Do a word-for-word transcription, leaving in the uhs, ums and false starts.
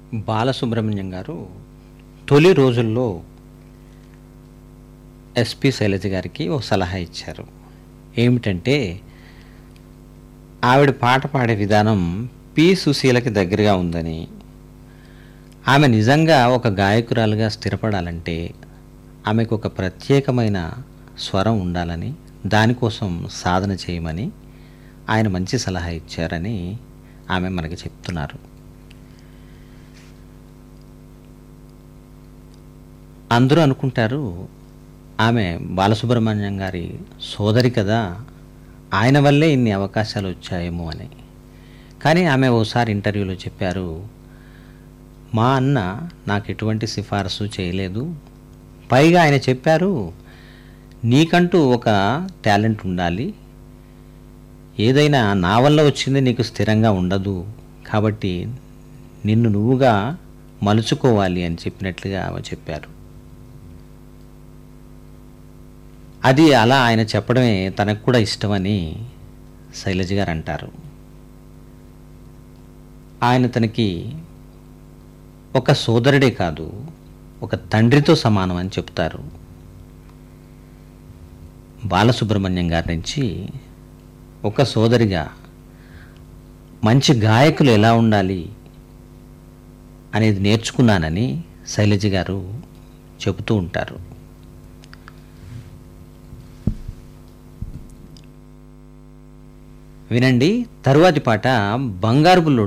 బాలసుబ్రహ్మణ్యం గారు తొలి రోజుల్లో ఎస్పి శైలజ గారికి ఓ సలహా ఇచ్చారు. ఏమిటంటే, ఆవిడ పాట పాడే విధానం పి సుశీలకి దగ్గరగా ఉందని, ఆమె నిజంగా ఒక గాయకురాలుగా స్థిరపడాలంటే ఆమెకు ఒక ప్రత్యేకమైన స్వరం ఉండాలని, దానికోసం సాధన చేయమని ఆయన మంచి సలహా ఇచ్చారని ఆమె మనకి చెప్తున్నారు. అందరూ అనుకుంటారు ఆమె బాలసుబ్రహ్మణ్యం గారి సోదరి కదా, ఆయన వల్లే ఇన్ని అవకాశాలు వచ్చాయేమో అని. కానీ ఆమె ఓసారి ఇంటర్వ్యూలో చెప్పారు, మా అన్న నాకు ఎటువంటి సిఫారసు చేయలేదు. పైగా ఆయన చెప్పారు, నీకంటూ ఒక టాలెంట్ ఉండాలి, ఏదైనా నా వల్ల వచ్చింది నీకు స్థిరంగా ఉండదు, కాబట్టి నిన్ను నువ్వుగా మలుచుకోవాలి అని చెప్పినట్లుగా ఆమె చెప్పారు. అది అలా ఆయన చెప్పడమే తనకు కూడా ఇష్టమని శైలజ గారు అంటారు. ఆయన తనకి ఒక సోదరుడే కాదు, ఒక తండ్రితో సమానం అని చెప్తారు. బాలసుబ్రహ్మణ్యం గారి నుంచి ఒక సోదరిగా మంచి గాయకులు ఎలా ఉండాలి అనేది నేర్చుకున్నానని శైలజ గారు చెబుతూ ఉంటారు. వినండి, తరువాతి పాట బంగారు బుల్లోడు